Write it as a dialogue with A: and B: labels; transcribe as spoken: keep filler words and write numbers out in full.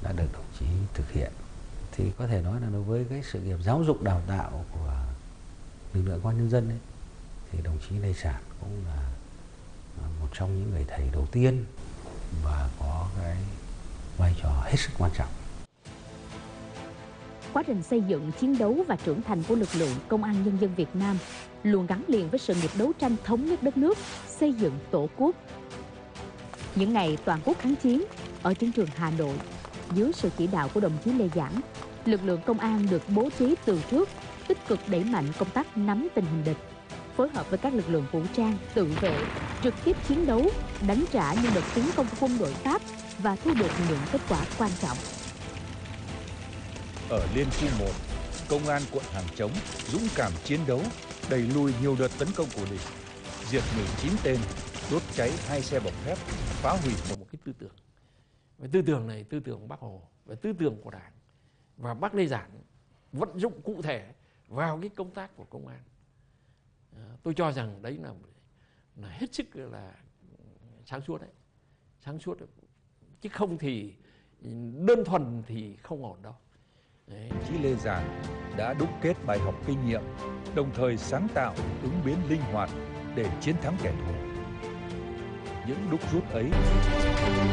A: đã được đồng chí thực hiện. Thì có thể nói là đối với cái sự nghiệp giáo dục đào tạo của lực lượng công an nhân dân ấy, thì đồng chí Lê Sản cũng là một trong những người thầy đầu tiên và có cái vai trò hết sức quan trọng.
B: Quá trình xây dựng, chiến đấu và trưởng thành của lực lượng Công an Nhân dân Việt Nam luôn gắn liền với sự nghiệp đấu tranh thống nhất đất nước, xây dựng Tổ quốc. Những ngày toàn quốc kháng chiến, ở chiến trường Hà Nội, dưới sự chỉ đạo của đồng chí Lê Giảng, lực lượng công an được bố trí từ trước, tích cực đẩy mạnh công tác nắm tình hình địch, phối hợp với các lực lượng vũ trang, tự vệ, trực tiếp chiến đấu, đánh trả những đợt tiến công của quân đội Pháp và thu được những kết quả quan trọng.
C: Ở Liên khu một, Công an quận Hàng Chống dũng cảm chiến đấu, đẩy lùi nhiều đợt tấn công của địch, diệt mười chín tên, đốt cháy hai xe bọc thép, phá hủy một,
D: một cái tư tưởng. Về tư tưởng này, tư tưởng của Bác Hồ, về tư tưởng của Đảng, và Bác Lê Giảng vận dụng cụ thể vào cái công tác của công an. À, tôi cho rằng đấy là, là hết sức là sáng suốt đấy, sáng suốt đấy. Chứ không thì đơn thuần thì không ổn đâu. Đấy.
C: Chí Lê Giảng đã đúc kết bài học kinh nghiệm, đồng thời sáng tạo, ứng biến linh hoạt để chiến thắng kẻ thù. Những đúc rút ấy